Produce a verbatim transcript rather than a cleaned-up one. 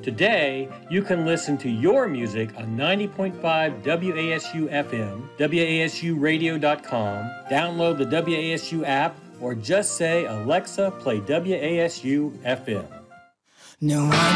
Today, you can listen to your music on ninety point five W A S U F M, W A S U radio dot com, download the W A S U app, or just say, Alexa, play W A S U F M. No, I